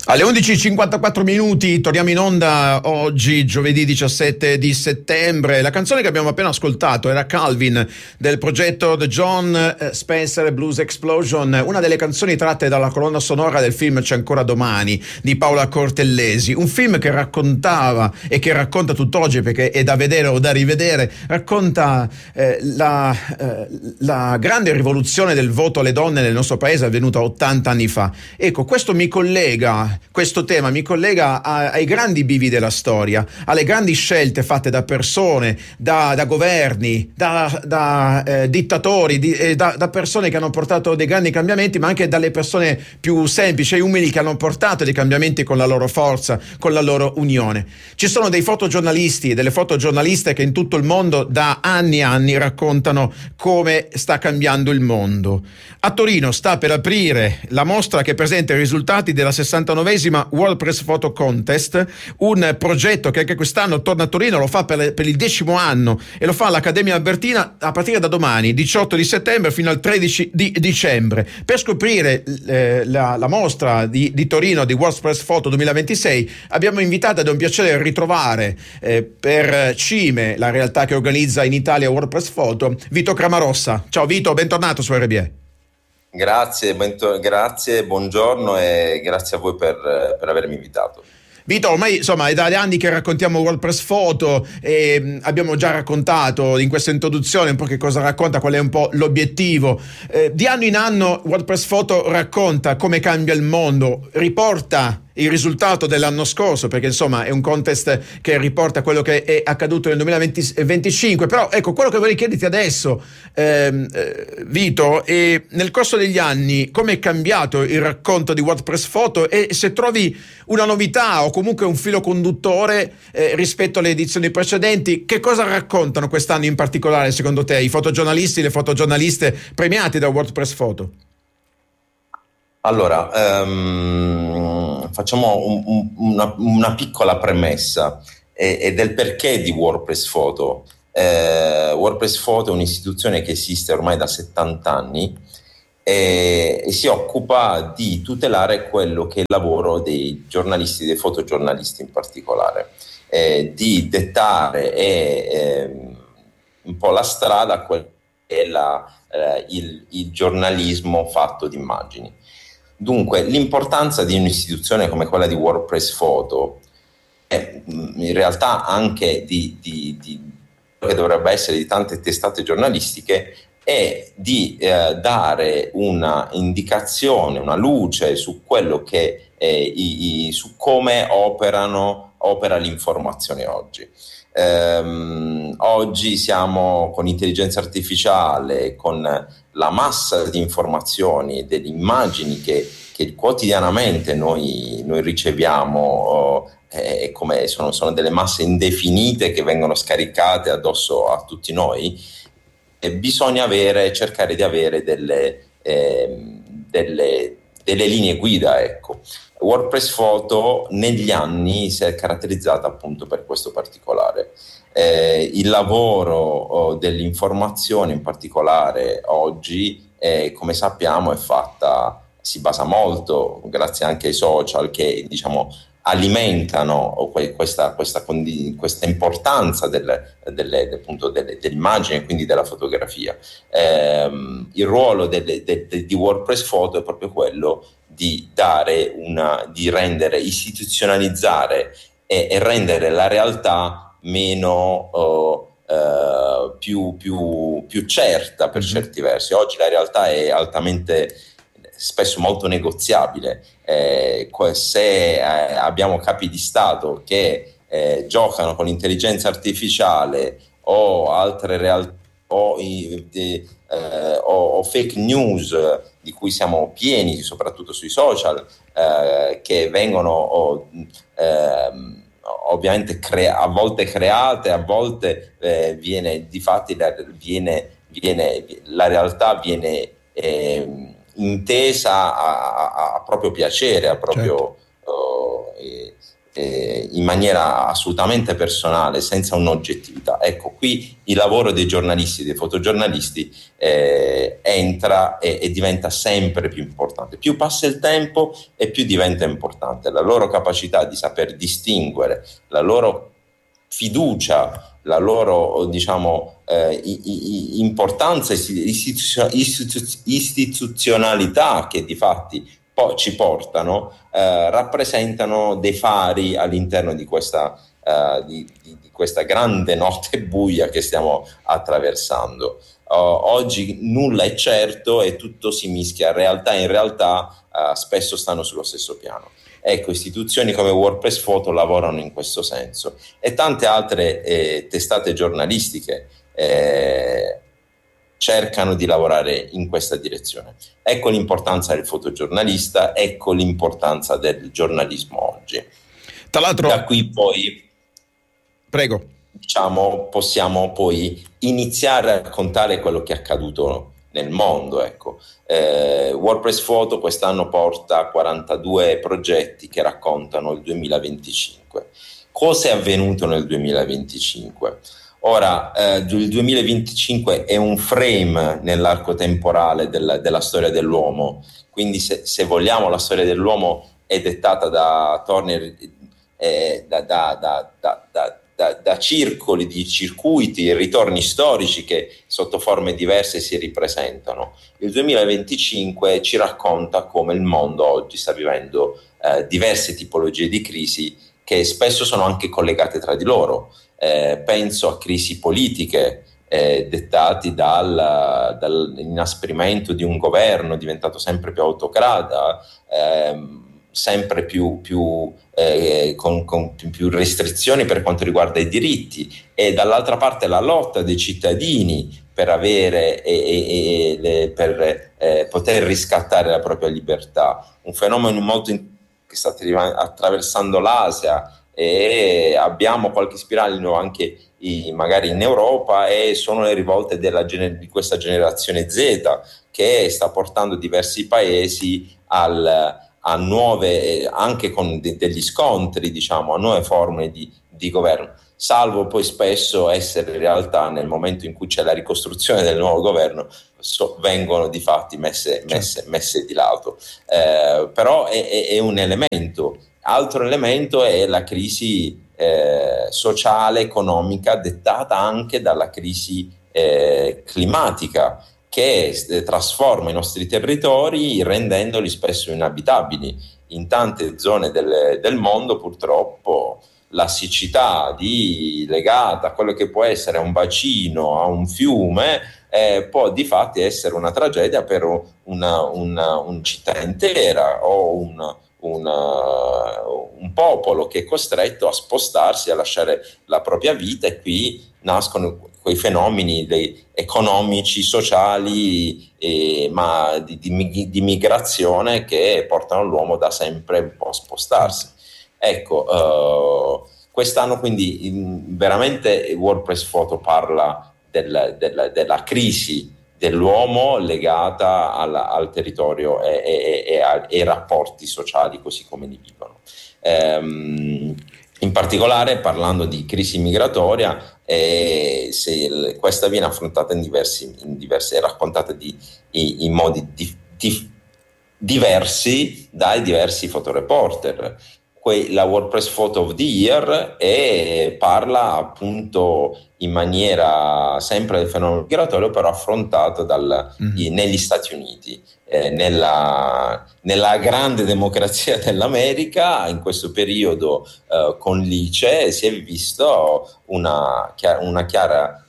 Alle 11:54 minuti torniamo in onda oggi, giovedì 17 di settembre. La canzone che abbiamo appena ascoltato era Calvin del progetto The John Spencer Blues Explosion, una delle canzoni tratte dalla colonna sonora del film C'è ancora domani di Paola Cortellesi, un film che raccontava e che racconta tutt'oggi, perché è da vedere o da rivedere, racconta la grande rivoluzione del voto alle donne nel nostro paese avvenuta 80 anni fa. Ecco, questo tema mi collega ai grandi bivi della storia, alle grandi scelte fatte da persone, da governi, da dittatori, da persone che hanno portato dei grandi cambiamenti, ma anche dalle persone più semplici e umili che hanno portato dei cambiamenti con la loro forza, con la loro unione. Ci sono dei fotogiornalisti e delle fotogiornaliste che in tutto il mondo da anni e anni raccontano come sta cambiando il mondo. A Torino sta per aprire la mostra che presenta i risultati della 69esima World Press Photo Contest, un progetto che anche quest'anno torna a Torino, lo fa per il 10° anno e lo fa l'Accademia Albertina a partire da domani, 18 di settembre fino al 13 di dicembre. Per scoprire la mostra di Torino di World Press Photo 2026 abbiamo invitato, ed è un piacere ritrovare per Cime, la realtà che organizza in Italia World Press Photo, Vito Cramarossa. Ciao Vito, bentornato su RBE. Grazie, buongiorno e grazie a voi per avermi invitato. Vito, ormai insomma è da anni che raccontiamo World Press Photo e abbiamo già raccontato in questa introduzione un po' che cosa racconta, qual è un po' l'obiettivo. Di anno in anno World Press Photo racconta come cambia il mondo, riporta il risultato dell'anno scorso, perché insomma è un contest che riporta quello che è accaduto nel 2025. Però ecco, quello che vorrei chiederti adesso, Vito, è nel corso degli anni come è cambiato il racconto di World Press Photo e se trovi una novità o comunque un filo conduttore rispetto alle edizioni precedenti. Che cosa raccontano quest'anno in particolare secondo te i fotogiornalisti e le fotogiornaliste premiati da World Press Photo? Allora, facciamo una piccola premessa e del perché di World Press Photo. World Press Photo è un'istituzione che esiste ormai da 70 anni e si occupa di tutelare quello che è il lavoro dei giornalisti, dei fotogiornalisti in particolare, di dettare un po' la strada a quello che è il giornalismo fatto di immagini. Dunque, l'importanza di un'istituzione come quella di World Press Photo è in realtà anche di che dovrebbe essere di tante testate giornalistiche, è di dare una indicazione, una luce su quello che su come opera l'informazione oggi. Oggi siamo con intelligenza artificiale, con la massa di informazioni, delle immagini che quotidianamente noi riceviamo, come sono delle masse indefinite che vengono scaricate addosso a tutti noi, e bisogna cercare di avere delle linee guida, ecco. World Press Photo negli anni si è caratterizzata appunto per questo particolare. Il lavoro dell'informazione in particolare oggi, come sappiamo, si basa molto, grazie anche ai social che diciamo alimentano questa importanza delle immagini e quindi della fotografia. Il ruolo di World Press Photo è proprio quello di rendere, istituzionalizzare e rendere la realtà meno più certa per certi versi. Oggi la realtà è spesso molto negoziabile. Se abbiamo capi di Stato che giocano con l'intelligenza artificiale o altre realtà o fake news di cui siamo pieni, soprattutto sui social, che vengono ovviamente a volte create, a volte la realtà viene intesa a proprio piacere, a proprio in maniera assolutamente personale, senza un'oggettività. Ecco, qui il lavoro dei giornalisti, dei fotogiornalisti entra e diventa sempre più importante. Più passa il tempo e più diventa importante. La loro capacità di saper distinguere, la loro fiducia, la loro, diciamo, importanza, istituzionalità che di fatti ci portano, rappresentano dei fari all'interno di questa, di questa grande notte buia che stiamo attraversando. Oggi nulla è certo e tutto si mischia, realtà in realtà spesso stanno sullo stesso piano. Ecco, istituzioni come WordPress Photo lavorano in questo senso e tante altre testate giornalistiche cercano di lavorare in questa direzione. Ecco l'importanza del fotogiornalista, ecco l'importanza del giornalismo oggi. Tra l'altro, da qui poi, prego, diciamo, possiamo poi iniziare a raccontare quello che è accaduto nel mondo. Ecco. WordPress Photo quest'anno porta 42 progetti che raccontano il 2025. Cosa è avvenuto nel 2025? Ora, il 2025 è un frame nell'arco temporale della storia dell'uomo, quindi se vogliamo la storia dell'uomo è dettata da Turner, da circoli, di circuiti e ritorni storici che sotto forme diverse si ripresentano. Il 2025 ci racconta come il mondo oggi sta vivendo diverse tipologie di crisi che spesso sono anche collegate tra di loro. Penso a crisi politiche dettati dall'inasprimento di un governo diventato sempre più autocrata, sempre più con più restrizioni per quanto riguarda i diritti, e dall'altra parte la lotta dei cittadini per avere per poter riscattare la propria libertà. Un fenomeno molto che sta attraversando l'Asia, e abbiamo qualche spirale anche magari in Europa, e sono le rivolte di questa generazione Z che sta portando diversi paesi a nuove, anche con degli scontri, diciamo, a nuove forme di governo, salvo poi spesso essere in realtà, nel momento in cui c'è la ricostruzione del nuovo governo, vengono di fatti messe di lato. Però è un elemento. Altro elemento è la crisi sociale, economica, dettata anche dalla crisi climatica, che trasforma i nostri territori rendendoli spesso inabitabili. In tante zone del mondo purtroppo la siccità legata a quello che può essere un bacino, a un fiume, può di fatti essere una tragedia per una città intera o un popolo che è costretto a spostarsi, a lasciare la propria vita, e qui nascono quei fenomeni economici, sociali, ma di migrazione, che portano l'uomo da sempre un po' a spostarsi. Ecco, quest'anno quindi veramente WordPress Photo parla della crisi dell'uomo legata al territorio e ai rapporti sociali così come li vivono. In particolare, parlando di crisi migratoria, questa viene affrontata in diverse raccontata in modi diversi dai diversi fotoreporter. La WordPress Photo of the Year parla appunto in maniera sempre del fenomeno migratorio, però affrontato negli Stati Uniti, nella grande democrazia dell'america. In questo periodo con l'ICE si è visto una chiara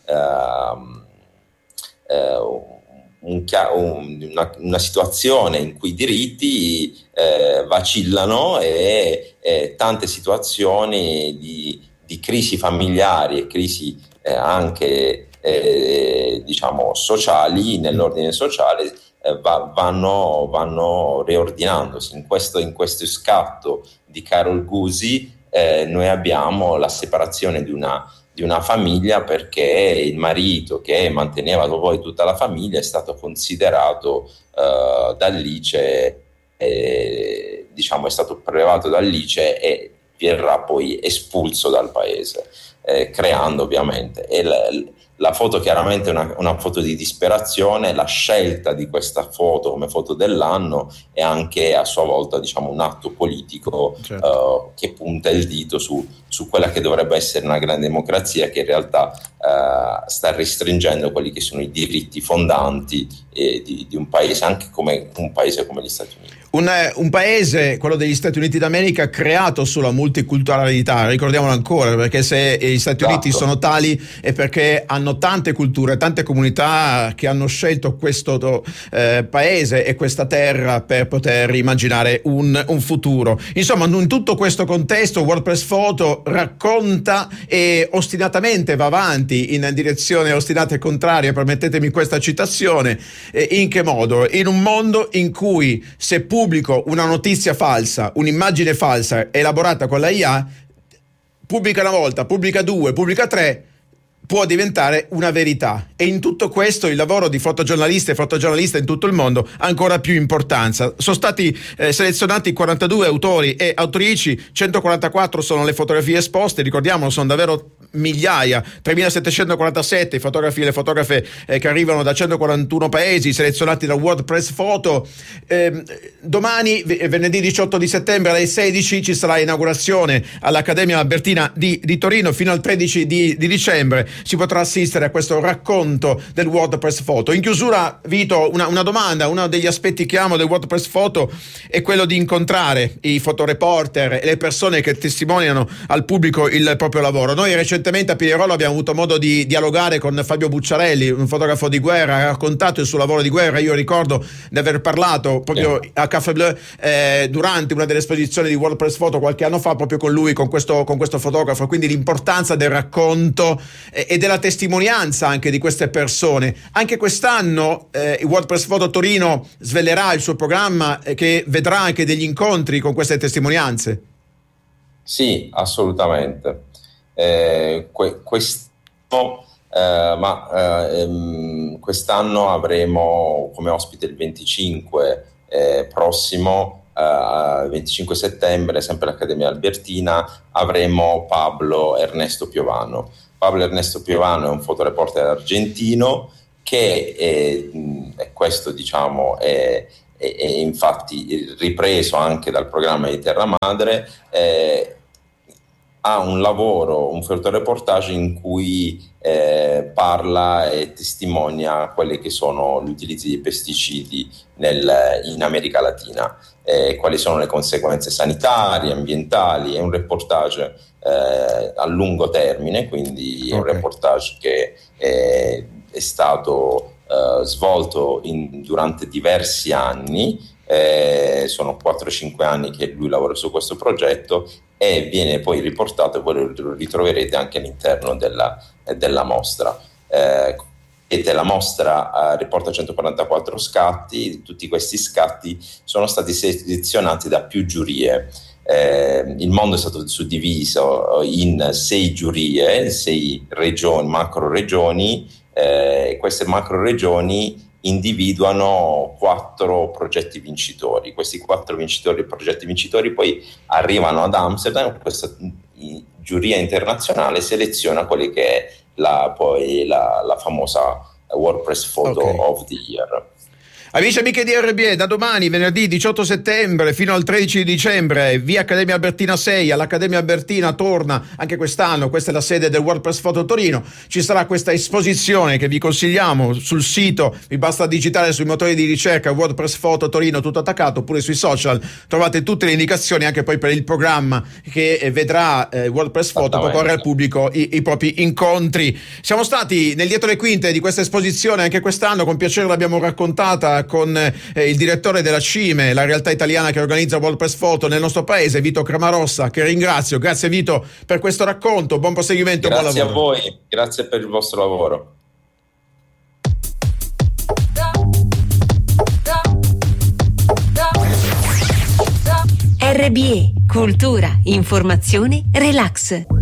una situazione in cui i diritti vacillano, e tante situazioni di crisi familiari e crisi anche diciamo sociali, nell'ordine sociale, vanno riordinandosi. In questo scatto di Carol Gusi noi abbiamo la separazione di una famiglia, perché il marito, che manteneva poi tutta la famiglia, è stato considerato dall'ICE, diciamo è stato prelevato dall'ICE e verrà poi espulso dal paese, creando ovviamente. La foto chiaramente è una foto di disperazione. La scelta di questa foto come foto dell'anno è anche a sua volta, diciamo, un atto politico, certo, che punta il dito su quella che dovrebbe essere una grande democrazia, che in realtà sta restringendo quelli che sono i diritti fondanti di un paese, anche come un paese come gli Stati Uniti. Un paese, quello degli Stati Uniti d'America, creato sulla multiculturalità, ricordiamolo ancora, perché se gli Stati Uniti sono tali è perché hanno tante culture, tante comunità che hanno scelto questo paese e questa terra per poter immaginare un futuro. Insomma, in tutto questo contesto WordPress Photo racconta e ostinatamente va avanti in direzione ostinata e contraria, permettetemi questa citazione. In che modo? In un mondo in cui, se pubblico una notizia falsa, un'immagine falsa elaborata con la IA, pubblica una volta, pubblica due, pubblica tre, può diventare una verità. E in tutto questo il lavoro di fotogiornaliste e fotogiornaliste in tutto il mondo ha ancora più importanza. Sono stati selezionati 42 autori e autrici, 144 sono le fotografie esposte, ricordiamo, sono davvero migliaia, 3.747 i fotografi e le fotografe che arrivano da 141 paesi, selezionati da WordPress Photo. Domani, venerdì 18 di settembre alle 16, ci sarà inaugurazione all'Accademia Albertina di Torino. Fino al 13 di dicembre si potrà assistere a questo racconto del WordPress Photo. In chiusura, Vito, una domanda. Uno degli aspetti che amo del WordPress Photo è quello di incontrare i fotoreporter e le persone che testimoniano al pubblico il proprio lavoro. Noi recentemente a Pinerolo abbiamo avuto modo di dialogare con Fabio Bucciarelli, un fotografo di guerra, ha raccontato il suo lavoro di guerra. Io ricordo di aver parlato proprio a Café Bleu durante una delle esposizioni di WordPress Photo qualche anno fa, proprio con lui, con questo fotografo. Quindi l'importanza del racconto e della testimonianza anche di queste persone. Anche quest'anno il WordPress Photo Torino svelerà il suo programma che vedrà anche degli incontri con queste testimonianze. Sì, assolutamente. Quest'anno avremo come ospite il 25 prossimo, 25 settembre, sempre all'Accademia Albertina, avremo Pablo Ernesto Piovano. Pablo Ernesto Piovano è un fotoreporter argentino che questo, diciamo, è infatti ripreso anche dal programma di Terra Madre. Ha un lavoro, un fotoreportage in cui parla e testimonia quelli che sono gli utilizzi di pesticidi in America Latina, quali sono le conseguenze sanitarie, ambientali. È un reportage a lungo termine, quindi è un reportage che è stato svolto durante diversi anni. Sono 4-5 anni che lui lavora su questo progetto e viene poi riportato, e voi lo ritroverete anche all'interno della mostra. La mostra riporta 144 scatti. Tutti questi scatti sono stati selezionati da più giurie. Il mondo è stato suddiviso in 6 giurie, 6 regioni, macro regioni. Queste macro regioni individuano 4 progetti vincitori. Questi 4 progetti vincitori poi arrivano ad Amsterdam. Questa giuria internazionale seleziona quelli che è la famosa WordPress Photo of the Year. Amici e amiche di RBE, da domani, venerdì 18 settembre fino al 13 dicembre, via Accademia Albertina 6, all'Accademia Albertina torna anche quest'anno. Questa è la sede del WordPress Photo Torino. Ci sarà questa esposizione che vi consigliamo sul sito, vi basta digitare sui motori di ricerca WordPress Photo Torino tutto attaccato, oppure sui social trovate tutte le indicazioni anche poi per il programma che vedrà WordPress Photo proporre al pubblico i propri incontri. Siamo stati nel dietro le quinte di questa esposizione anche quest'anno, con piacere l'abbiamo raccontata con il direttore della CIME, la realtà italiana che organizza WordPress Photo nel nostro paese, Vito Cramarossa, che ringrazio. Grazie Vito per questo racconto, buon proseguimento. Grazie buon lavoro. A voi, grazie per il vostro lavoro. RBE, cultura, informazione, relax.